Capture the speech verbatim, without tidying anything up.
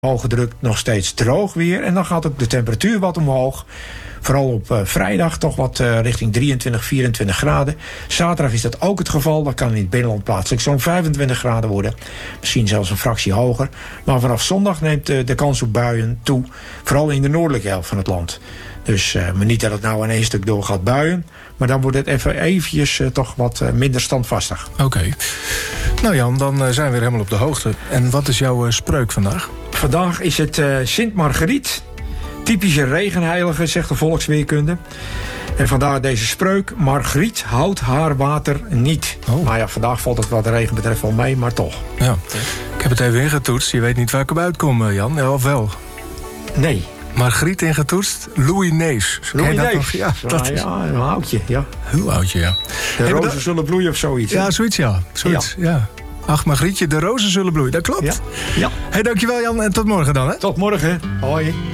hoge druk nog steeds droog weer. En dan gaat ook de temperatuur wat omhoog. Vooral op uh, vrijdag toch wat uh, richting drieëntwintig, vierentwintig graden. Zaterdag is dat ook het geval. Dat kan in het binnenland plaatselijk zo'n vijfentwintig graden worden. Misschien zelfs een fractie hoger. Maar vanaf zondag neemt uh, de kans op buien toe. Vooral in de noordelijke helft van het land. Dus uh, maar niet dat het nou een één stuk door gaat buien. Maar dan wordt het even eventjes uh, toch wat uh, minder standvastig. Oké. Okay. Nou Jan, dan uh, zijn we weer helemaal op de hoogte. En wat is jouw uh, spreuk vandaag? Vandaag is het uh, Sint Margriet. Typische regenheilige, zegt de volksweerkunde. En vandaar deze spreuk. Margriet houdt haar water niet. Oh. Nou ja, vandaag valt het wat de regen betreft wel mee, maar toch. Ja. Ik heb het even ingetoetst. Je weet niet waar ik op uitkom, Jan. Ja, of wel? Nee. Margriet ingetoetst. Louis Nees. Louis Nees. Ja, dat ja, is... ja, een oudje, ja. Heel oudje, ja. De hey, rozen dat... zullen bloeien of zoiets. Ja, zoiets, ja. Zoiets, ja. ja. Ach, Margrietje, de rozen zullen bloeien. Dat klopt. Ja. ja. Hey, dankjewel Jan en tot morgen dan, hè? Tot morgen. Hoi.